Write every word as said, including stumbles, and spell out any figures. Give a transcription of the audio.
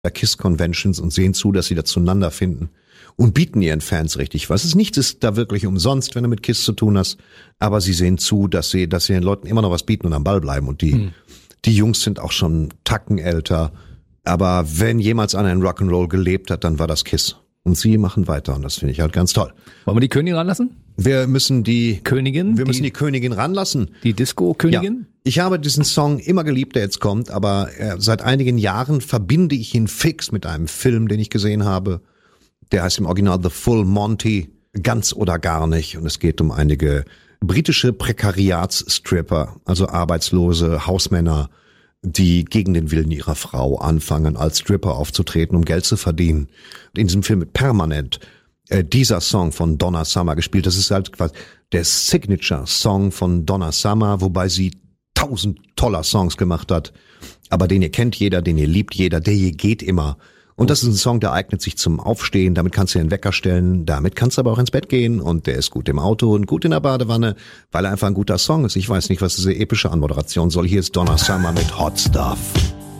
KISS-Conventions und sehen zu, dass sie da zueinander finden und bieten ihren Fans richtig was. Es ist nichts ist da wirklich umsonst, wenn du mit KISS zu tun hast, aber sie sehen zu, dass sie, dass sie den Leuten immer noch was bieten und am Ball bleiben und die, hm. die Jungs sind auch schon Tacken älter, aber wenn jemals einer in Rock'n'Roll gelebt hat, dann war das KISS. Und sie machen weiter und das finde ich halt ganz toll. Wollen wir die Königin ranlassen? Wir müssen die Königin? Wir müssen die, die Königin ranlassen. Die Disco-Königin? Ja. Ich habe diesen Song immer geliebt, der jetzt kommt, aber äh, seit einigen Jahren verbinde ich ihn fix mit einem Film, den ich gesehen habe. Der heißt im Original The Full Monty, ganz oder gar nicht. Und es geht um einige britische Prekariatsstripper, also arbeitslose Hausmänner, die gegen den Willen ihrer Frau anfangen, als Stripper aufzutreten, um Geld zu verdienen. In diesem Film wird permanent äh, dieser Song von Donna Summer gespielt. Das ist halt quasi der Signature-Song von Donna Summer, wobei sie tausend toller Songs gemacht hat. Aber den ihr kennt jeder, den ihr liebt jeder, der hier geht immer. Und das ist ein Song, der eignet sich zum Aufstehen. Damit kannst du dir einen Wecker stellen. Damit kannst du aber auch ins Bett gehen. Und der ist gut im Auto und gut in der Badewanne, weil er einfach ein guter Song ist. Ich weiß nicht, was diese epische Anmoderation soll. Hier ist Donna Summer mit Hot Stuff.